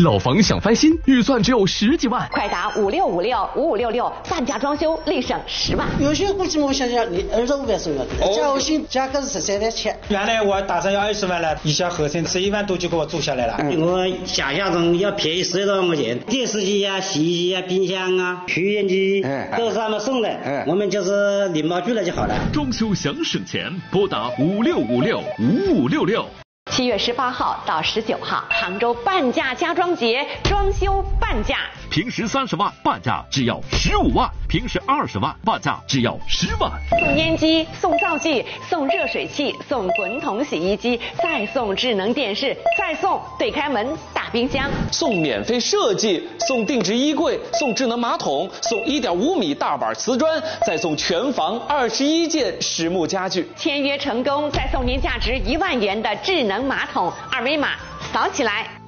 老房想翻新，预算只有10几万， 快打56565566，半价装修立省10万。 有些估计我想想，你25万左右，加好心价格是13万7。 原来我打算要20万了，一小合成11万多就给我做下来了。 我想象中要便宜10多万块钱，电视机啊、洗衣机啊、冰箱啊、抽烟机都是他们送的，我们就是领毛坯了就好了。 装修想省钱，拨打56565566。 7月18号到19号，杭州半价家装节，装修半价， 平时30万，半价只要15万；平时20万，半价只要10万。 送烟机，送灶具，送热水器，送滚筒洗衣机，再送智能电视，再送对开门大冰箱， 送免费设计，送定制衣柜，送智能马桶，送1.5米大板瓷砖，再送全房21件实木家具。 签约成功，再送您价值1万元的智能马桶，2维码扫起来。